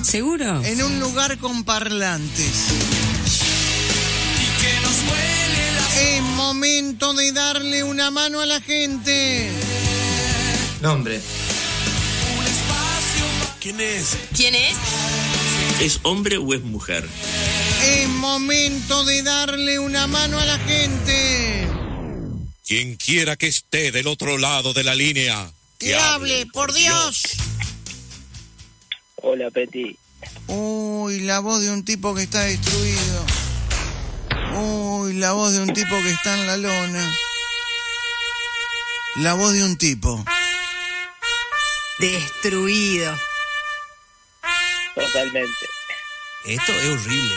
¿Seguro? En un lugar con parlantes. Es momento de darle una mano a la gente. Nombre. ¿Quién es? ¿Quién es? ¿Es hombre o es mujer? Es momento de darle una mano a la gente. Quien quiera que esté del otro lado de la línea. Que hable, por Dios. Hola, Peti. Uy, la voz de un tipo que está destruido. Uy, la voz de un tipo que está en la lona. La voz de un tipo. Destruido. Totalmente. Esto es horrible.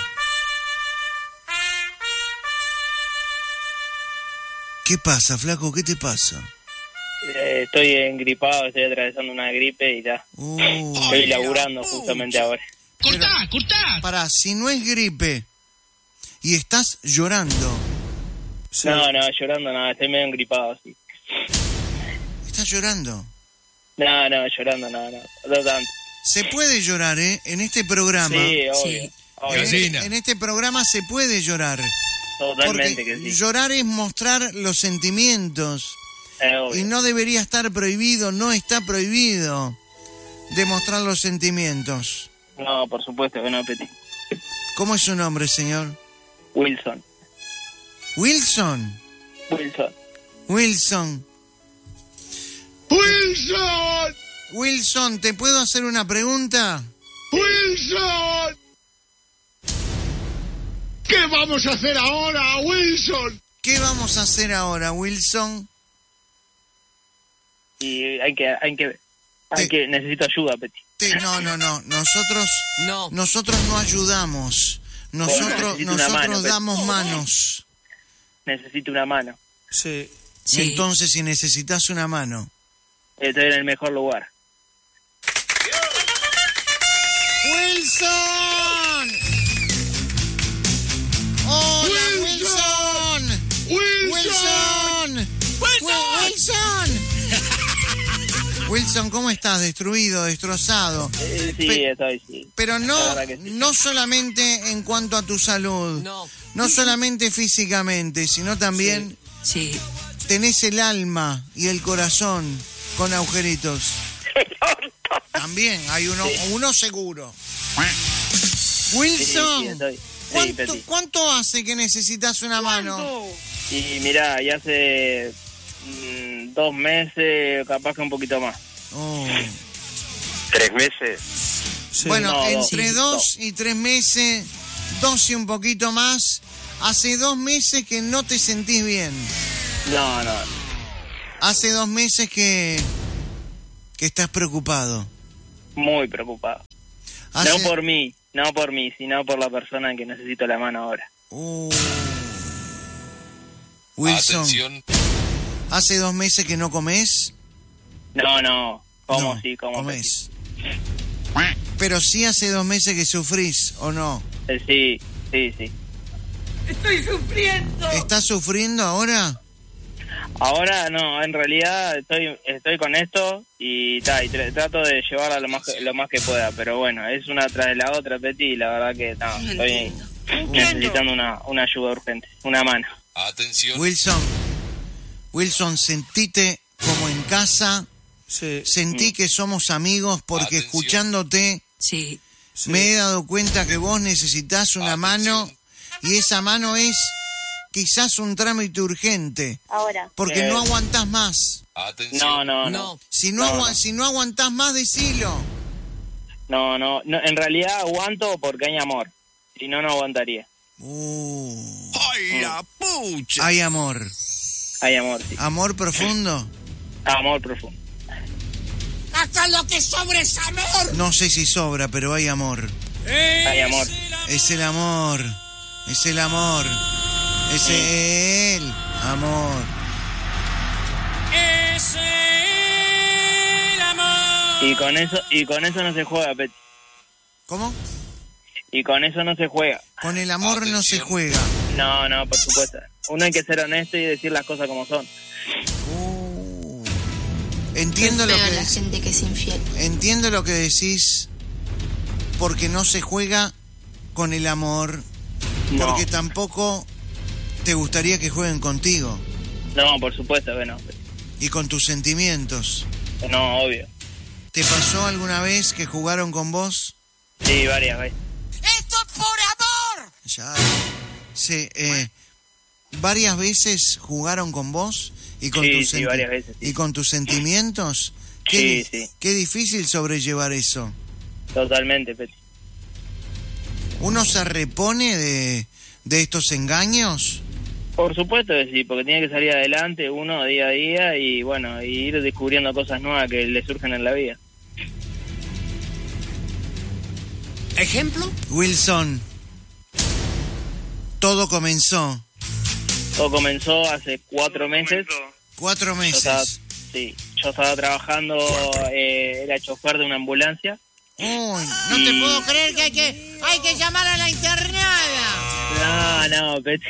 ¿Qué pasa, flaco? ¿Qué te pasa? Estoy engripado, estoy atravesando una gripe y ya. Estoy laburando justamente ahora. Cortá. Pará, si no es gripe y estás llorando. No, llorando nada, estoy medio engripado, sí. ¿Estás llorando? No, llorando no tanto. Se puede llorar, ¿eh? En este programa. Sí, obvio. Sí. obvio. En este programa se puede llorar. Totalmente Porque que sí. llorar es mostrar los sentimientos. Obvio. Y no debería estar prohibido, no está prohibido demostrar los sentimientos. No, por supuesto que no, Peti. ¿Cómo es su nombre, señor? Wilson. Wilson. Wilson, ¿te puedo hacer una pregunta? ¡Wilson! ¿Qué vamos a hacer ahora, Wilson? ¿Qué vamos a hacer ahora, Wilson? Y hay que necesito ayuda, Peti. No. Nosotros no ayudamos. Nosotros necesito una mano, damos manos. Necesito una mano. Sí. Entonces, si necesitas una mano. Estoy en el mejor lugar. ¡Wilson! ¡Hola, Wilson! Wilson, ¿cómo estás? Destruido, destrozado. Sí, estoy, sí. Pero La no, verdad que sí. no solamente en cuanto a tu salud, no solamente físicamente, sino también Sí. tenés el alma y el corazón con agujeritos. También hay uno seguro. Wilson, Sí, estoy. Sí, Peti. ¿cuánto hace que necesitas una mano? Y mirá, ya hace 2 meses, capaz que un poquito más. Oh. 3 meses. Sí. Bueno, No, entre sí, 2 y 3 meses, 2 y un poquito más. Hace 2 meses que no te sentís bien. No. Hace 2 meses que estás preocupado. Muy preocupado. Hace... No por mí, sino por la persona que necesito la mano ahora. Wilson, Atención. ¿hace 2 meses que no comes? No. ¿Cómo No, sí? ¿Cómo comés. Pero sí hace 2 meses que sufrís, ¿o no? Sí. Estoy sufriendo. ¿Estás sufriendo ahora? Ahora no, en realidad estoy con esto y trato de llevarla lo más que pueda, pero bueno, es una tras de la otra, Peti, y la verdad que no, estoy necesitando una ayuda urgente, una mano. Atención. Wilson, sentite como en casa, Sí. sentí que somos amigos porque Atención. escuchándote Sí. me he dado cuenta que vos necesitas una mano y esa mano es quizás un trámite urgente. Ahora. Porque no aguantás más. Atención. No. Si no aguantás más, decilo. No, en realidad aguanto porque hay amor, si no aguantaría. ¡Ay, la pucha! Hay amor. Hay amor, sí. ¿Amor profundo? Amor profundo. ¡Hasta lo que sobra es amor! No sé si sobra, pero hay amor. Hay amor. Es el amor. Es el amor. Es el amor. Es el amor. Y con eso no se juega, Peti. ¿Cómo? Y con eso no se juega. Con el amor no se juega. No, por supuesto. Uno hay que ser honesto y decir las cosas como son. Entiendo lo que la gente que es infiel. entiendo lo que decís, porque no se juega con el amor, No. porque tampoco te gustaría que jueguen contigo No, por supuesto que no. y con tus sentimientos. No, obvio. ¿Te pasó alguna vez que jugaron con vos? Sí, varias veces. ¡Esto es por amor! Ya. Sí, ¿varias veces jugaron con vos? Y con Sí, tus sí, varias veces, sí. ¿Y con tus sentimientos? Sí, sí. Qué difícil sobrellevar eso. Totalmente, Peti. ¿Uno se repone de estos engaños? Por supuesto que sí, porque tiene que salir adelante uno día a día y bueno, y ir descubriendo cosas nuevas que le surgen en la vida. ¿Ejemplo? Wilson, todo comenzó. Todo comenzó hace 4 meses. 4 Yo estaba, meses. sí, yo estaba trabajando, era chofer de una ambulancia. Uy, No Y- te puedo creer que hay que llamar a la internada. No, Peti.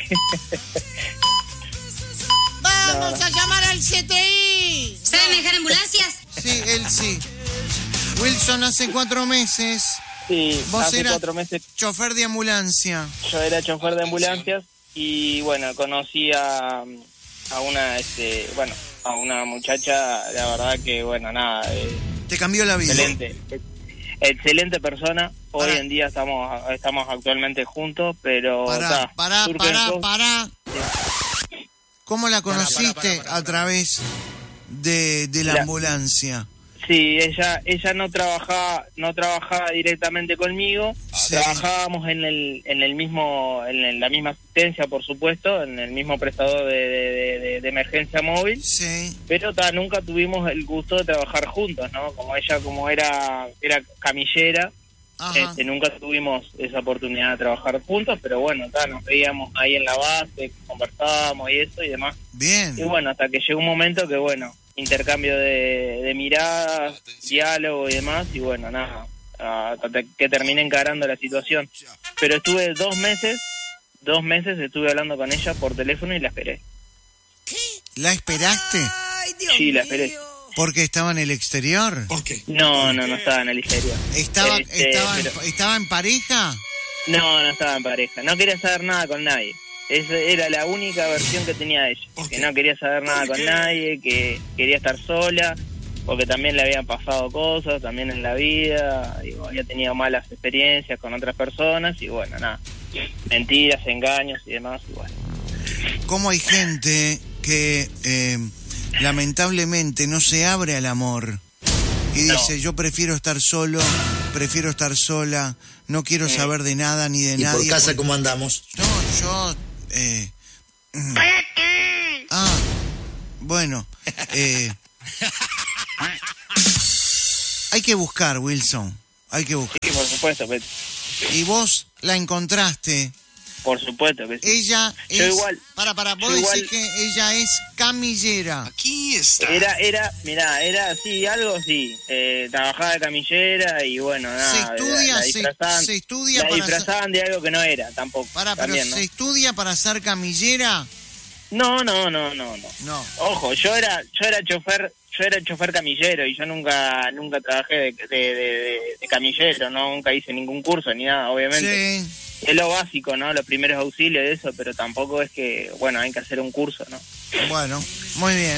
Vamos a llamar al CTI. ¿Saben manejar ambulancias? sí, él sí. Wilson, hace 4 meses, Sí, vos hace eras 4 meses chofer de ambulancia. yo era chofer de ambulancias y bueno, conocí a una, a una muchacha, la verdad que bueno, nada, Te cambió la vida. excelente persona. Hoy Pará. en día estamos actualmente juntos, pero Pará, surgen cosas- pará. ¿Cómo la conociste a través de la La- ambulancia? Sí, ella no trabajaba directamente conmigo. Sí. Trabajábamos en la misma asistencia, por supuesto, en el mismo prestador de emergencia móvil, Sí. pero nunca tuvimos el gusto de trabajar juntos, ¿no? Como ella era camillera, Ajá. nunca tuvimos esa oportunidad de trabajar juntos, pero bueno, nos veíamos ahí en la base, conversábamos y eso y demás. Bien. Y bueno, hasta que llegó un momento que bueno, intercambio de miradas, diálogo y demás, y bueno, nada, hasta que terminé encarando la situación. Pero estuve 2 meses estuve hablando con ella por teléfono y la esperé. ¿La esperaste? Sí, la esperé. Porque estaba en el exterior. ¿Por qué? No estaba en el exterior. ¿Estaba Pero- estaba en pareja? No estaba en pareja. No quería saber nada con nadie. Esa era la única versión que tenía ella. ¿Por Que qué? no quería saber nada con nadie, que quería estar sola, porque también le habían pasado cosas también en la vida, digo, había tenido malas experiencias con otras personas y bueno, nada, mentiras, engaños y demás, y bueno. ¿Cómo hay gente que lamentablemente no se abre al amor y No. dice, yo prefiero estar solo, prefiero estar sola, no quiero saber de nada ni de ¿Y nadie? por casa porque- cómo andamos? No, yo... Bueno, hay que buscar, Wilson, hay que buscar. Sí, por supuesto, Peti. Y vos la encontraste. Por supuesto que sí. Ella Yo es... igual. Vos Yo decís igual. que ella es camillera. Aquí está. Era, sí, algo sí. Trabajaba de camillera y bueno, nada. Se estudia, la se disfrazaban, estudia la para disfrazaban de algo que no era, tampoco. pero también, ¿no? ¿se estudia para ser camillera? No. No. Ojo, yo era chofer camillero y yo nunca trabajé de camillero, ¿no? Nunca hice ningún curso ni nada, obviamente. Sí. Es lo básico, ¿no? Los primeros auxilios de eso, pero tampoco es que, bueno, hay que hacer un curso, ¿no? Bueno, muy bien.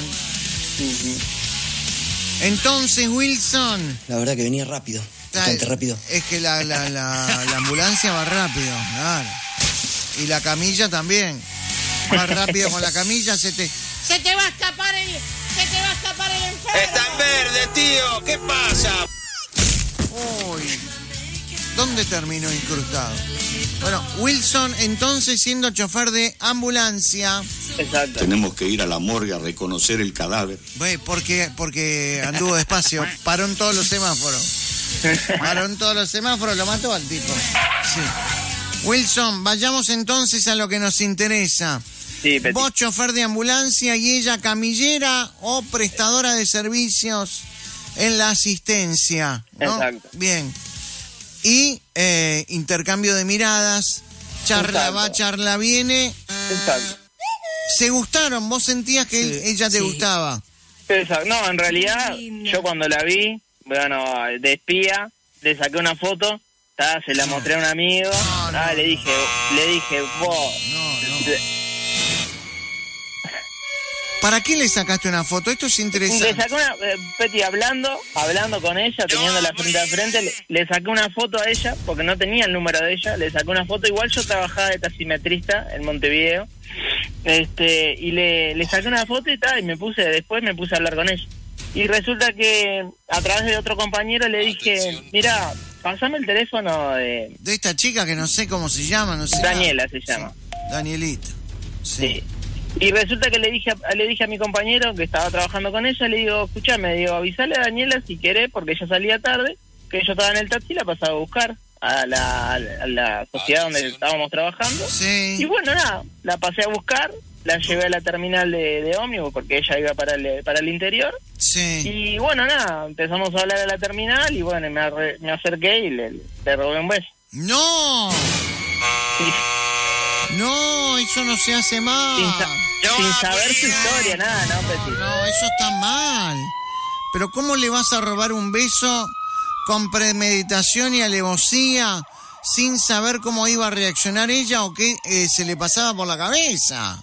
Entonces, Wilson... La verdad que venía rápido, bastante rápido. Es que la ambulancia va rápido, claro. Y la camilla también. Más rápido con la camilla Se te va a escapar el enfermo. Está en verde, tío. ¿Qué pasa? Uy, ¿dónde terminó incrustado? Bueno, Wilson, entonces siendo chofer de ambulancia, Exacto. Tenemos que ir a la morgue a reconocer el cadáver. porque anduvo despacio, paró en todos los semáforos, lo mató al tipo. Sí. Wilson, vayamos entonces a lo que nos interesa. Sí, Peti. Vos chofer de ambulancia y ella camillera o prestadora de servicios en la asistencia, ¿no? Exacto. Bien. Y intercambio de miradas, charla Exacto. va, charla viene. Exacto. ¿Se gustaron? ¿Vos sentías que Sí, ella te sí. gustaba? Exacto. No, en realidad, linda. yo cuando la vi, bueno, de espía, le saqué una foto se la mostré a un amigo. Le dije, vos... ¿Para qué le sacaste una foto? Esto es interesante. Le saqué una, Peti, hablando con ella, teniéndola frente a frente, le saqué una foto a ella, porque no tenía el número de ella, le saqué una foto, igual yo trabajaba de taximetrista en Montevideo, y le saqué una foto y tal, y después me puse a hablar con ella. Y resulta que a través de otro compañero le dije, mira, pasame el teléfono de esta chica que no sé cómo se llama, no sé. Daniela se llama. Danielita. Sí. Y resulta que le dije a mi compañero que estaba trabajando con ella, le digo, escuchame, avisale a Daniela si querés, porque ella salía tarde, que yo estaba en el taxi y la pasaba a buscar a la sociedad donde estábamos trabajando. Sí. Y bueno, nada, la pasé a buscar, la llevé a la terminal de ómnibus, porque ella iba para el interior. Sí. Y bueno, nada, empezamos a hablar a la terminal y bueno, me acerqué y le robé un beso. ¡No! Sí. No, eso no se hace mal. Sin saber su historia, nada, ¿no, Peti? No, eso está mal. Pero ¿cómo le vas a robar un beso con premeditación y alevosía sin saber cómo iba a reaccionar ella o qué se le pasaba por la cabeza?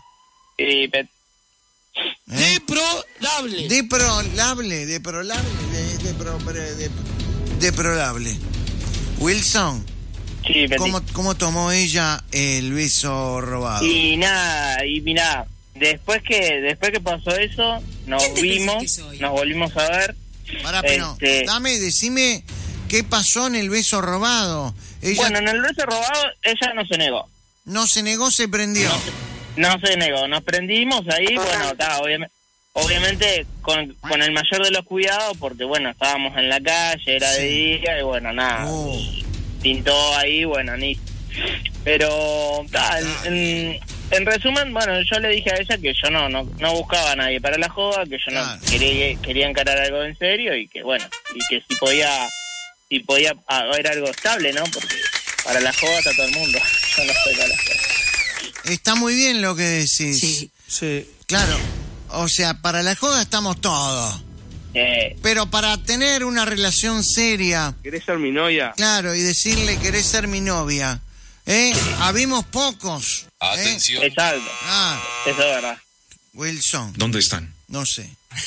Deplorable. Wilson. Sí, ¿Cómo tomó ella el beso robado? Y mirá, después que pasó eso, nos volvimos a ver. Pará, pero decime qué pasó en el beso robado. Bueno, en el beso robado ella no se negó. No se negó, se prendió. No se negó, nos prendimos ahí, bueno, obviamente con el mayor de los cuidados, porque bueno, estábamos en la calle, era de día y bueno, nada. Pintó ahí, bueno, ni. Pero, en resumen, bueno, yo le dije a ella que yo no buscaba a nadie para la joda, que yo no quería encarar algo en serio y que, bueno, y que si podía haber algo estable, ¿no? Porque para la joda está todo el mundo. Yo no estoy para la joda. Está muy bien lo que decís. Sí. Claro, o sea, para la joda estamos todos. Pero para tener una relación seria... ¿Querés ser mi novia? Claro, y decirle querés ser mi novia. Habimos pocos. Atención. Exacto. Eso es verdad. Wilson. ¿Dónde están? No sé.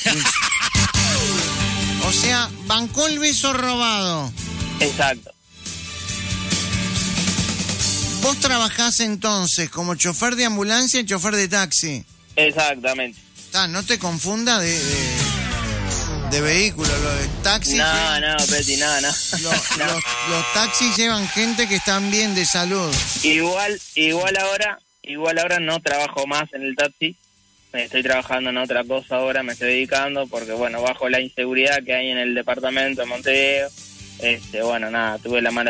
O sea, bancó el beso robado. Exacto. Vos trabajás entonces como chofer de ambulancia y chofer de taxi. Exactamente. No te confunda de vehículo, lo de taxi. No, Peti, no. Los taxis llevan gente que están bien de salud. Igual ahora no trabajo más en el taxi. Estoy trabajando en otra cosa ahora, me estoy dedicando porque, bueno, bajo la inseguridad que hay en el departamento de Montevideo, bueno, nada, tuve la mala